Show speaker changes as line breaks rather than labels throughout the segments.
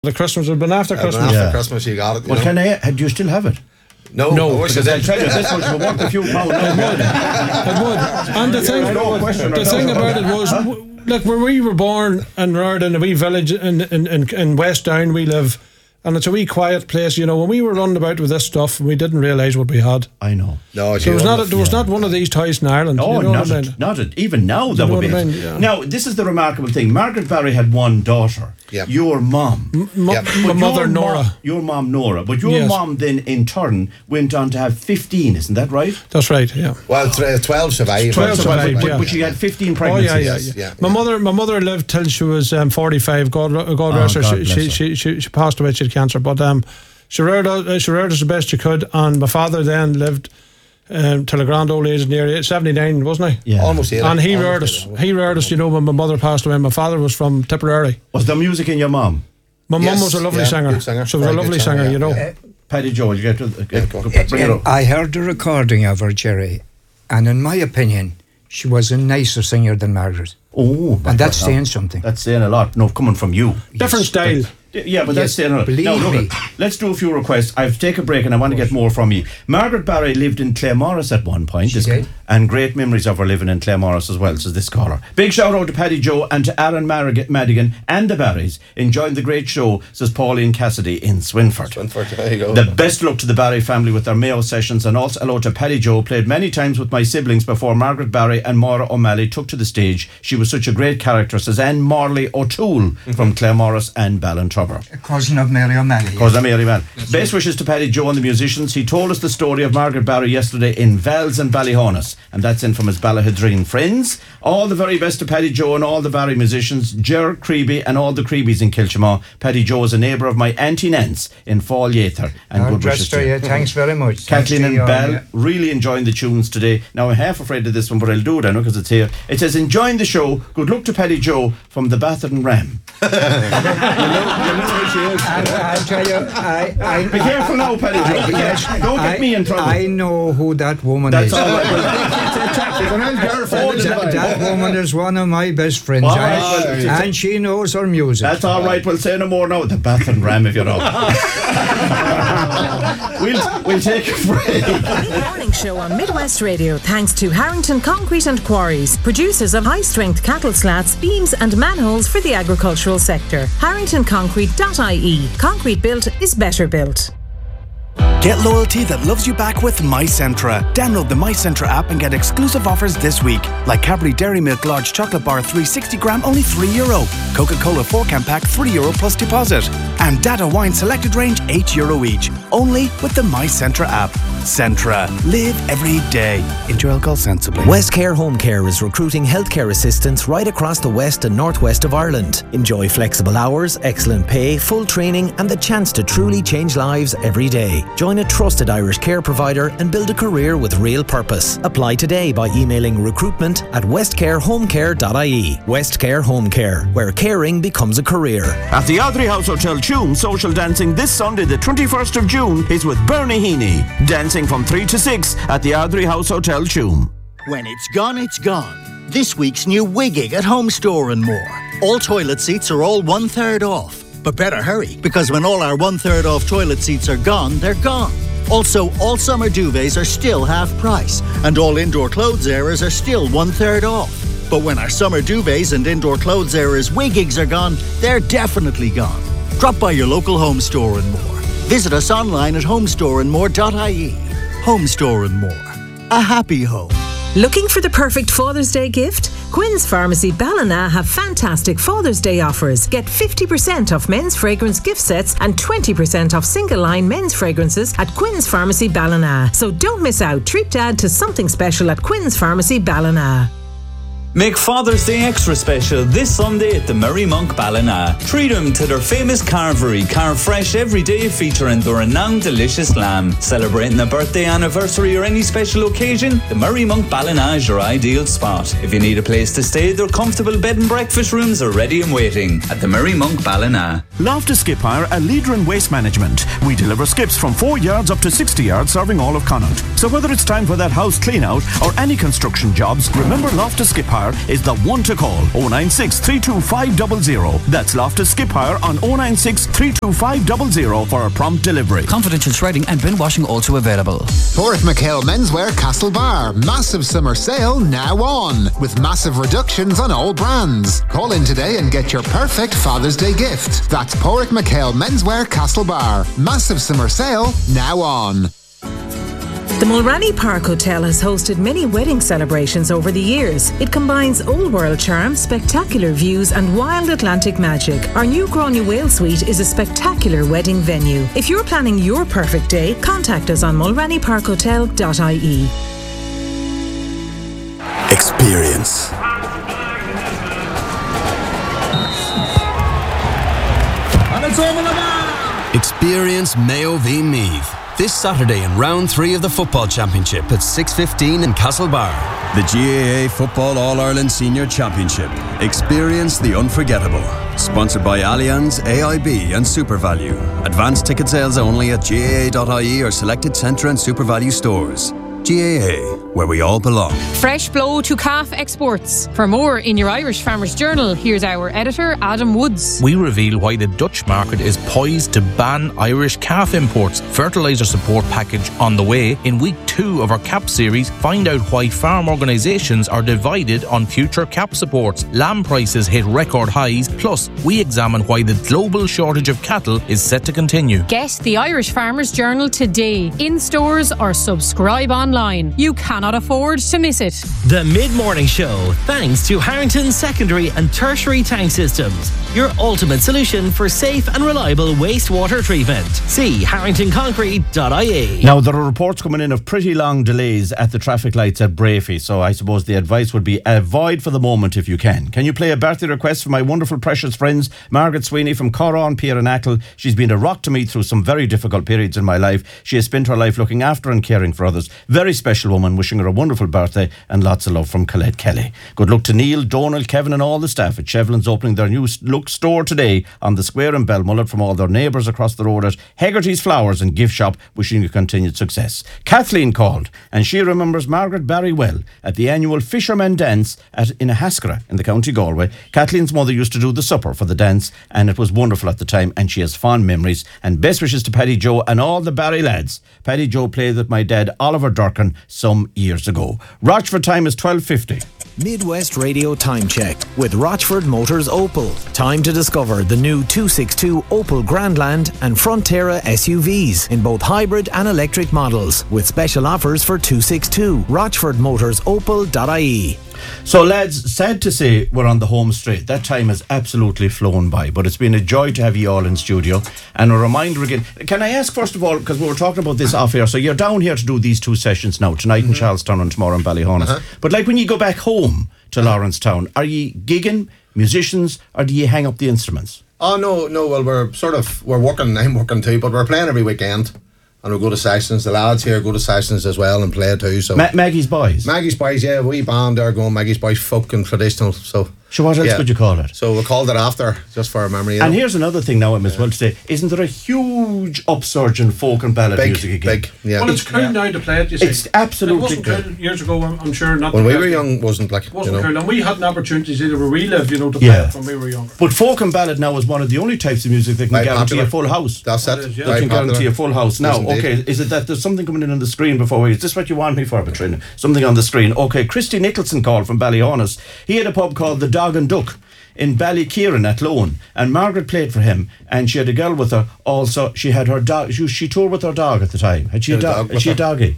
The Christmas would have been after Christmas.
After Christmas, you got it.
Well, do you still have it?
No. I wish I did.
Tell you this much, but worth a few pounds.
It would. And the thing about it was, look, when we were born and reared in a wee village in West Down, we live, and it's a wee quiet place. You know, when we were running about with this stuff, we didn't realise what we had.
I know.
No,
there was not one of these toys in Ireland.
Oh,
you know
not it. Even now, that would be it.
Yeah.
Now, this is the remarkable thing. Margaret Barry had one daughter.
Yep.
Your mom.
My mother, Nora.
Your mom, Nora. But your mom then, in turn, went on to have 15, isn't that right?
That's right, yeah.
Well, 12 survived.
12 survived,
but she had 15 pregnancies.
Yeah. My mother lived till she was 45. God rest her. She passed away. She had cancer. But she reared us the best she could. And my father then lived till a grand old age, near 79, wasn't he?
Yeah.
Almost 80.
And he reared us. He reared us, you know, when my mother passed away. My father was from Tipperary.
Was there music in your mom?
My mum was a lovely singer. She was a lovely singer, you know.
Paddy Joe, you get to bring it up.
I heard the recording of her, Jerry, and in my opinion, she was a nicer singer than Margaret.
Oh,
and that's saying something.
That's saying a lot. No, coming from you.
Different style.
Yeah, but that's saying a lot. Now,
me.
Let's do a few requests. I've taken a break and I want to get more from you. Margaret Barry lived in Claremorris at one point.
She did.
And great memories of her living in Claremorris as well, says this caller. Big shout out to Paddy Joe and to Aaron Madigan and the Barrys. Enjoying the great show, says Pauline Cassidy in Swinford.
There you go.
The best luck to the Barry family with their Mayo sessions, and also hello to Paddy Joe. Played many times with my siblings before Margaret Barry and Maura O'Malley took to the stage. She was such a great character, says Anne Morley O'Toole from Claremorris and Ballintrubber.
A cousin of Mary O'Malley.
Best wishes to Paddy Joe and the musicians. He told us the story of Margaret Barry yesterday in Vals and Ballyhonus, and that's in from his Ballahidrine friends. All the very best to Paddy Joe and all the Barry musicians, Ger Creeby and all the Creebies in Kilchamaw. Paddy Joe is a neighbour of my Auntie Nance in Fall Yather, and good wishes to you.
Thanks very much.
Kathleen and Bell, really enjoying the tunes today. Now I'm half afraid of this one, but I'll do it I know because it's here. It says, enjoying the show. Good luck to Paddy Joe from the Batherton Ram. you know who she is.
I'll tell you,
be careful now, Paddy Joe. Don't get me in trouble.
I know who that woman
That's
is.
all right.
That woman is one of my best friends, and she knows her music.
That's all right. We'll say no more now. The Batherton Ram, if you know. we'll take a break.
The morning show on Midwest Radio, thanks to Harrington Concrete and Quarries, producers of high-strength cattle slats, beams and manholes for the agricultural sector. HarringtonConcrete.ie. Concrete built is better built.
Get loyalty that loves you back with MyCentra. Download the MyCentra app and get exclusive offers this week. Like Cadbury Dairy Milk Large Chocolate Bar 360 gram, only €3. Coca-Cola 4-can pack, €3 plus deposit. And Dada Wine Selected Range, €8 each. Only with the MyCentra app. Centra. Live every day. Enjoy alcohol sensibly.
Westcare Home Care is recruiting healthcare assistants right across the west and northwest of Ireland. Enjoy flexible hours, excellent pay, full training and the chance to truly change lives every day. Join a trusted Irish care provider and build a career with real purpose. Apply today by emailing recruitment@westcarehomecare.ie. Westcare Home Care, where caring becomes a career.
At the Ardrey House Hotel Tuam, social dancing this Sunday the 21st of June is with Bernie Heaney. Dancing from 3 to 6 at the Ardrey House Hotel Tuam.
When it's gone, it's gone. This week's new Wigging at Home Store and More. All toilet seats are all 1/3 off. But better hurry, because when all our 1/3 off toilet seats are gone, they're gone. Also, all summer duvets are still half price, and all indoor clothes areas are still 1/3 off. But when our summer duvets and indoor clothes areas Wiggigs are gone, they're definitely gone. Drop by your local Home Store and More. Visit us online at homestoreandmore.ie. Home Store and More. A happy home.
Looking for the perfect Father's Day gift? Quinn's Pharmacy Ballina have fantastic Father's Day offers. Get 50% off men's fragrance gift sets and 20% off single line men's fragrances at Quinn's Pharmacy Ballina. So don't miss out. Treat Dad to something special at Quinn's Pharmacy Ballina.
Make Father's Day extra special this Sunday at the Merry Monk Ballina. Treat them to their famous carvery, carved fresh every day featuring the renowned delicious lamb. Celebrating a birthday, anniversary or any special occasion, the Merry Monk Ballina is your ideal spot. If you need a place to stay, their comfortable bed and breakfast rooms are ready and waiting at the Merry Monk Ballina.
Loftus Skip Hire, a leader in waste management. We deliver skips from 4 yards up to 60 yards, serving all of Connaught. So whether it's time for that house clean out or any construction jobs, remember Loftus Skip Hire is the one to call. 096 325 00. That's Loftus Skip Hire on 096 325 00 for a prompt delivery.
Confidential shredding and bin washing also available.
Porrick McHale Menswear Castlebar. Massive summer sale now on, with massive reductions on all brands. Call in today and get your perfect Father's Day gift. That's Porrick McHale Menswear Castlebar. Massive summer sale now on.
The Mulranny Park Hotel has hosted many wedding celebrations over the years. It combines old world charm, spectacular views and wild Atlantic magic. Our new Grania Whale Suite is a spectacular wedding venue. If you're planning your perfect day, contact us on mulrannyparkhotel.ie.
Experience. Experience Mayo v Meath this Saturday in round 3 of the football championship at 6:15 in Castlebar. The GAA Football All-Ireland Senior Championship. Experience the unforgettable. Sponsored by Allianz, AIB and SuperValue. Advanced ticket sales only at GAA.ie or selected Centre and SuperValue stores. GAA, where we all belong.
Fresh blow to calf exports. For more in your Irish Farmers Journal, here's our editor, Adam Woods.
We reveal why the Dutch market is poised to ban Irish calf imports. Fertiliser support package on the way. In week 2 of our CAP series, find out why farm organisations are divided on future CAP supports. Lamb prices hit record highs. Plus, we examine why the global shortage of cattle is set to continue.
Get the Irish Farmers Journal today, in stores or subscribe online. You cannot afford to miss it.
The Mid-Morning Show, thanks to Harrington Secondary and Tertiary Tank Systems, your ultimate solution for safe and reliable wastewater treatment. See harringtonconcrete.ie.
Now, there are reports coming in of pretty long delays at the traffic lights at Brafey, so I suppose the advice would be avoid for the moment if you can. Can you play a birthday request for my wonderful precious friends, Margaret Sweeney from Corran, Pier and Ackle? She's been a rock to me through some very difficult periods in my life. She has spent her life looking after and caring for others. Very special woman, wishing her a wonderful birthday and lots of love from Colette Kelly. Good luck to Neil, Donald, Kevin and all the staff at Chevlin's, opening their new look store today on the square in Belmullet. From all their neighbours across the road at Hegarty's Flowers and Gift Shop, wishing you continued success. Kathleen called and she remembers Margaret Barry well at the annual Fisherman Dance in Haskara in the County Galway. Kathleen's mother used to do the supper for the dance and it was wonderful at the time and she has fond memories. And best wishes to Paddy Joe and all the Barry lads. Paddy Joe played with my dad Oliver Durkin some years ago. Rochford time is 12:50.
Midwest Radio Time Check with Rochford Motors Opel. Time to discover the new 262 Opel Grandland and Frontera SUVs in both hybrid and electric models with special offers for 262. RochfordMotorsOpel.ie.
So lads, sad to say we're on the home straight. That time has absolutely flown by, but it's been a joy to have you all in studio. And a reminder again, can I ask first of all, because we were talking about this off air, so you're down here to do these 2 sessions now, tonight in Charlestown and tomorrow in Ballyhonus. But like when you go back home to Lawrencetown, are you gigging, musicians, or do you hang up the instruments?
Oh no, well we're working, I'm working too, but we're playing every weekend. And we'll go to sessions. The lads here go to sessions as well and play too. So
Maggie's Boys?
Maggie's Boys, yeah. We band there going Maggie's Boys folk and traditional. So
what else could you call it?
So we called it after, just for a memory.
And here's another thing now, I as well to say, isn't there a huge upsurge in folk and ballad music again?
Big, yeah.
Well, it's cool now to play it, you see.
It's absolutely
it wasn't cool years ago, I'm sure not.
When we were young, wasn't like,
it wasn't cool. And we had an opportunity either where we lived, to play it when we were younger.
But folk and ballad now is one of the only types of music that can guarantee a full house.
That's it.
That can guarantee a full house. Now, okay, is it that there's something coming in on the screen before we... Is this what you want me for, Patrina? Something on the screen. Okay, Christy Nicholson called from Ballyhonus. He had a pub called The Dog and Duck in Ballykieran at Lone, and Margaret played for him, and she had a girl with her also. She had her dog. She toured with her dog at the time. Had she a dog? Had she a doggy?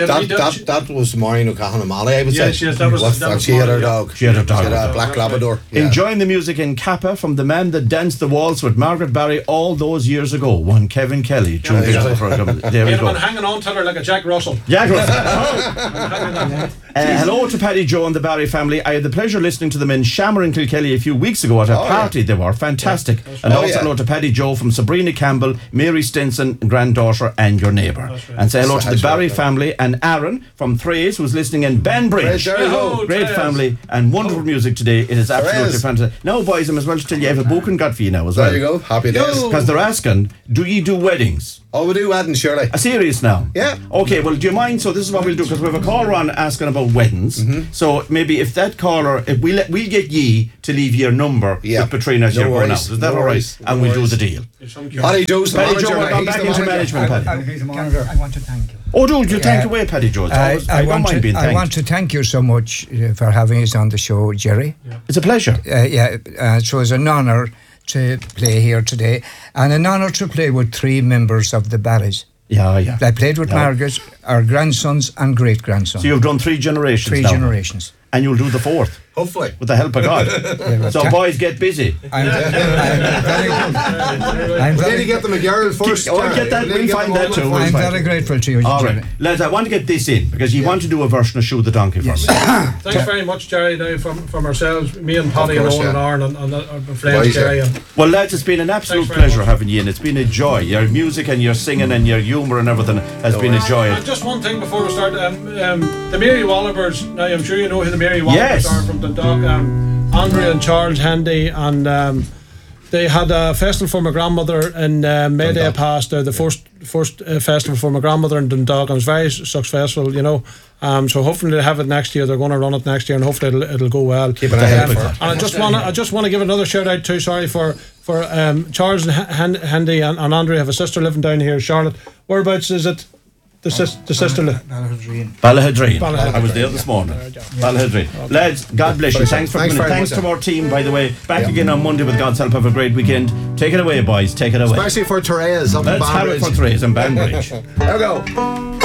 That was Maureen O'Cahan O'Malley, I would say.
Yes, that was
she had her dog.
She had her dog.
She had a black Labrador.
Enjoying the music in Kappa from the man that danced the waltz with Margaret Barry all those years ago. One Kevin Kelly. There we go.
Hanging on to her like a Jack Russell.
Jack Russell. Hello to Paddy Joe and the Barry family. I had the pleasure listening to them in Shammer in Kilkelly a few weeks weeks ago at a party. They were fantastic. And also hello to Paddy Joe from Sabrina Campbell, Mary Stinson, granddaughter, and your neighbour. And say hello to the Barry family and Aaron from Thrace, who's listening in Banbridge. Great family and wonderful music today. It is absolutely fantastic. Now, boys, I must well tell you, I have a booking got for you now as well.
There you go. Happy days.
Because they're asking, do you do weddings?
Oh, we do weddings, surely.
A serious now?
Yeah.
Okay, well, do you mind? So this is what we'll do, because we have a caller on asking about weddings. So maybe if that caller, if we'll get ye to leave your number with Patrina as you're going out. Is that all right? And we'll do the deal.
Paddy Joe's the manager.
Paddy Joe, welcome back into management, Paddy.
He's the manager. I want to thank you.
Oh, do you thank away, Paddy Joe? I don't mind being thanked.
I want to thank you so much for having us on the show, Jerry.
It's a pleasure.
So it's an honour to play here today, and an honour to play with 3 members of the Barrys.
Yeah.
I played with Margaret, our grandsons and great-grandsons.
So you've done 3 generations
3
now.
generations.
And you'll do the 4th.
Hopefully.
With the help of God. So boys, get busy.
I'm
we need to get them a girl first.
We'll get that. We'll find that too.
I'm very grateful to you,
all
Jerry.
right. Lads, I want to get this in, because you want to do a version of Shoe the Donkey for me.
Thanks very much, Jerry, now from ourselves, me and Paddy and Owen and Aaron and our friends, Jerry.
Well, lads, it's been an absolute pleasure having you in. It's been a joy. Your music and your singing and your humour and everything has been a joy.
Just one thing before we start. The Mary Wallabers, now I'm sure you know who the Mary Wallabers are from Dundalk. Andrea and Charles Handy, and they had a festival for my grandmother in May Day past. The first festival for my grandmother in Dundalk, and it was very successful, you know. So hopefully they have it next year. They're going to run it next year, and hopefully it'll go well.
Keep an eye out for it.
And I just want to give another shout out too. Sorry for Charles and Handy and Andrea have a sister living down here, Charlotte. Whereabouts is it? The sister
Ballahadreen. I was there this morning. Ballahadreen. Lads, God bless you. Thanks to our team, by the way. Back again on Monday with God's help. Have a great weekend. Take it away, boys. Take it away.
Especially for Therese.
Let's have it for Therese and Banbridge.
There we go.